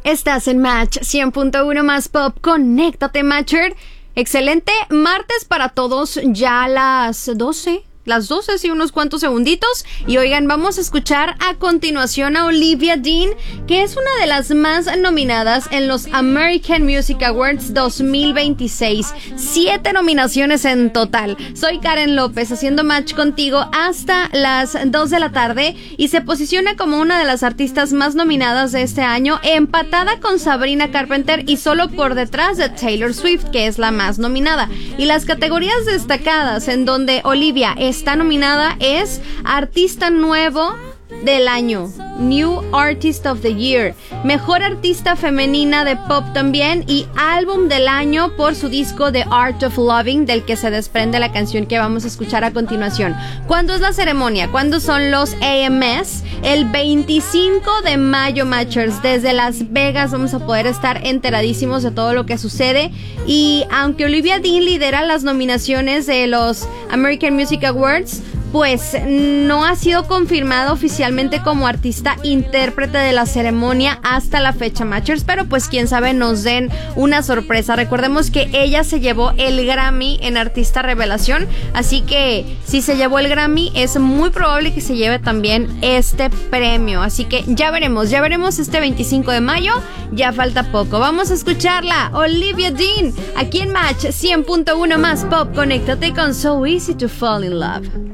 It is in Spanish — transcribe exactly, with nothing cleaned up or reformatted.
Estás en Match cien punto uno más Pop. Conéctate, Matcher. Excelente martes para todos. Ya a las doce. Las doce y unos cuantos segunditos. Y oigan, vamos a escuchar a continuación a Olivia Dean, que es una de las más nominadas en los American Music Awards dos mil veintiséis. Siete nominaciones en total. Soy Karen López, haciendo match contigo hasta las dos de la tarde. Y se posiciona como una de las artistas más nominadas de este año, empatada con Sabrina Carpenter y solo por detrás de Taylor Swift, que es la más nominada. Y las categorías destacadas en donde Olivia es está nominada es Artista Nuevo del Año, New Artist of the Year, Mejor Artista Femenina de Pop también, y Álbum del Año por su disco The Art of Loving, del que se desprende la canción que vamos a escuchar a continuación. ¿Cuándo es la ceremonia? ¿Cuándo son los A M S? El veinticinco de mayo, Matchers. Desde Las Vegas vamos a poder estar enteradísimos de todo lo que sucede. Y aunque Olivia Dean lidera las nominaciones de los American Music Awards, pues no ha sido confirmada oficialmente como artista intérprete de la ceremonia hasta la fecha, Matchers, pero pues quién sabe nos den una sorpresa. Recordemos que ella se llevó el Grammy en Artista Revelación, así que si se llevó el Grammy es muy probable que se lleve también este premio, así que ya veremos, ya veremos este veinticinco de mayo, ya falta poco. Vamos a escucharla, Olivia Dean, aquí en Match cien punto uno más Pop. Conéctate con So Easy to Fall in Love.